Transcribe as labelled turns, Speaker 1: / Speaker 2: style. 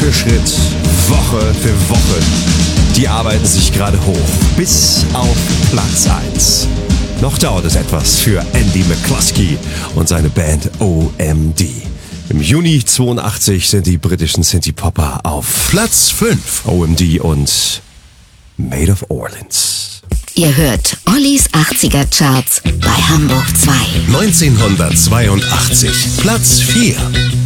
Speaker 1: für Schritt, Woche für Woche. Die arbeiten sich gerade hoch, bis auf Platz 1. Noch dauert es etwas für Andy McCluskey und seine Band OMD. Im Juni 82 sind die britischen Synthie-Popper auf Platz 5. OMD und Made of Orleans.
Speaker 2: Ihr hört Ollis 80er Charts bei Hamburg 2.
Speaker 1: 1982, Platz 4.